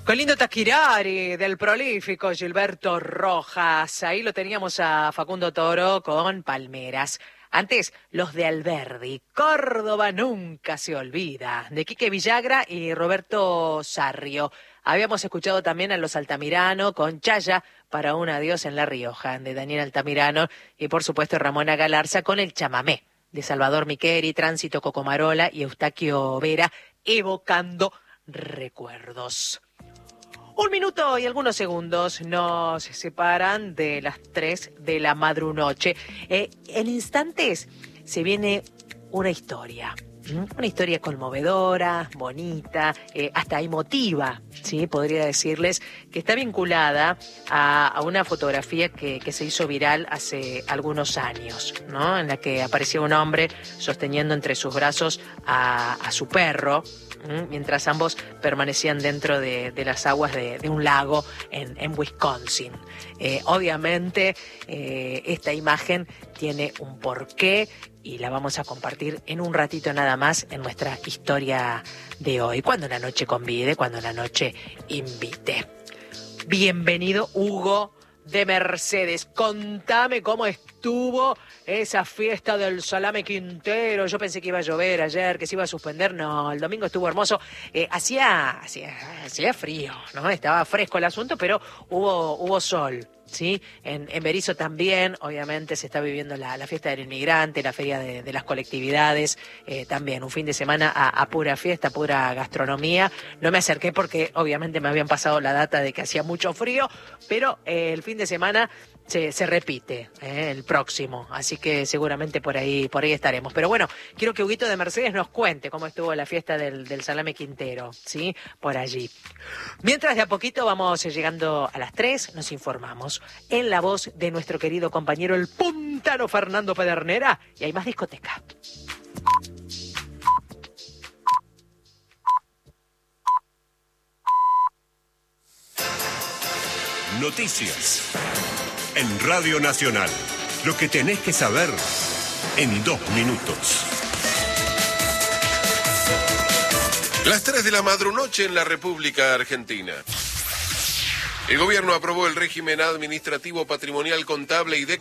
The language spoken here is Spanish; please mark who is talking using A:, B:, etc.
A: Con lindo taquirari del prolífico Gilberto Rojas. Ahí lo teníamos a Facundo Toro con Palmeras. Antes, los de Alberdi. Córdoba nunca se olvida. De Quique Villagra y Roberto Sarrio. Habíamos escuchado también a los Altamirano con Chaya para un adiós en La Rioja, de Daniel Altamirano. Y por supuesto Ramona Galarza con el chamamé de Salvador Miqueri, Tránsito Cocomarola y Eustaquio Vera, evocando recuerdos. 1 minuto y algunos segundos nos separan de las 3 de la madrunoche. En instantes se viene una historia conmovedora, bonita, hasta emotiva, ¿sí? Podría decirles que está vinculada a una fotografía que se hizo viral hace algunos años, ¿no? En la que aparecía un hombre sosteniendo entre sus brazos a su perro, mientras ambos permanecían dentro de las aguas de un lago en Wisconsin. Obviamente, esta imagen tiene un porqué y la vamos a compartir en un ratito nada más en nuestra historia de hoy. Cuando la noche convide, cuando la noche invite. Bienvenido, Hugo de Mercedes. Contame cómo estuvo esa fiesta del Salame Quintero. Yo pensé que iba a llover ayer, que se iba a suspender. No, el domingo estuvo hermoso. Hacía frío, ¿no? Estaba fresco el asunto, pero hubo sol, ¿sí? En Berisso también, obviamente, se está viviendo la fiesta del inmigrante, la feria de las colectividades. También un fin de semana a pura fiesta, pura gastronomía. No me acerqué porque, obviamente, me habían pasado la data de que hacía mucho frío, pero el fin de semana se repite el próximo, así que seguramente por ahí estaremos. Pero bueno, quiero que Huguito de Mercedes nos cuente cómo estuvo la fiesta del Salame Quintero, ¿sí? Por allí. Mientras de a poquito vamos llegando a las 3, nos informamos en la voz de nuestro querido compañero el puntano Fernando Pedernera, y hay más discoteca.
B: Noticias en Radio Nacional. Lo que tenés que saber en 2 minutos.
C: Las 3 de la madrunoche en la República Argentina. El gobierno aprobó el régimen administrativo, patrimonial, contable y de